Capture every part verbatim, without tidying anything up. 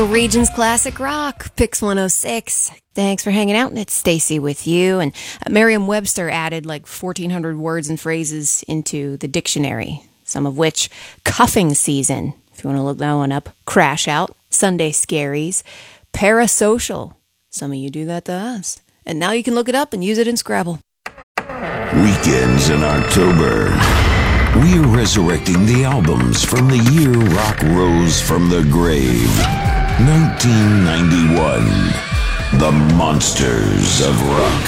Regions Classic Rock, Pix one oh six. Thanks for hanging out, and it's Stacy with you. And uh, Merriam-Webster added like fourteen hundred words and phrases into the dictionary, some of which cuffing season, if you want to look that one up, crash out, Sunday scaries, parasocial. Some of you do that to us. And now you can look it up and use it in Scrabble. Weekends in October. We're resurrecting the albums from the year rock rose from the grave. nineteen ninety-one. The Monsters of Rock.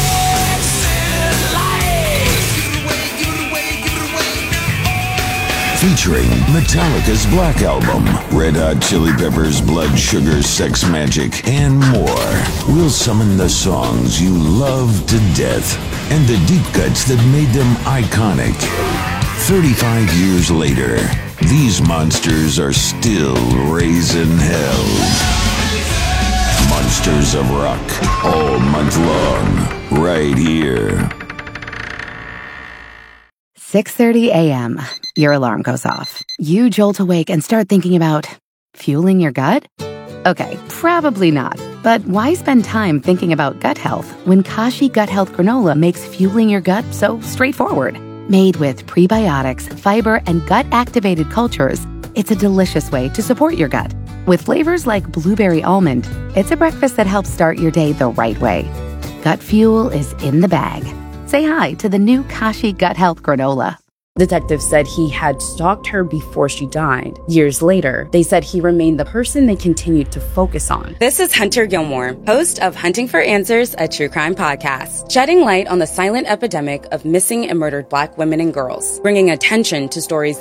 Featuring Metallica's Black Album, Red Hot Chili Peppers' Blood Sugar Sex Magic, and more. We'll summon the songs you love to death and the deep cuts that made them iconic. thirty-five years later, these monsters are still raising hell. Monsters of Rock, all month long, right here. six thirty a.m. Your alarm goes off. You jolt awake and start thinking about fueling your gut? Okay, probably not. But why spend time thinking about gut health when Kashi Gut Health Granola makes fueling your gut so straightforward? Made with prebiotics, fiber, and gut-activated cultures, it's a delicious way to support your gut. With flavors like blueberry almond, it's a breakfast that helps start your day the right way. Gut fuel is in the bag. Say hi to the new Kashi Gut Health Granola. Detectives said he had stalked her before she died. Years later, they said he remained the person they continued to focus on. This is Hunter Gilmore, host of Hunting for Answers, a true crime podcast, shedding light on the silent epidemic of missing and murdered Black women and girls, bringing attention to stories